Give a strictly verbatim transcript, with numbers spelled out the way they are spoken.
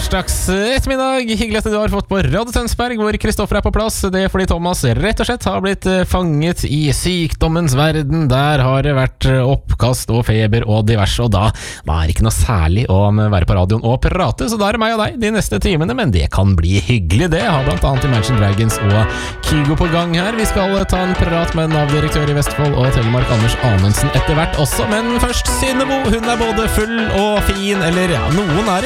torsdags ettermiddag. Hyggelig at du har fått på Radio Tønsberg, hvor Kristoffer er på plass. Det er fordi Thomas rett og slett har blitt fanget i sykdommens verden. Der har det vært oppkast og feber og diverse, og da, da er det ikke noe særlig å være på radioen og prate, så da er det meg og deg de neste timene, men det kan bli hyggelig det. Jeg har blant annet Imagine Dragons og Kygo på gang her. Vi skal ta en prat med Nav-direktør i Vestfold og Telemark Anders Anundsen etter hvert også, men først Synnebo. Hun er både full og fin, eller ja, noen er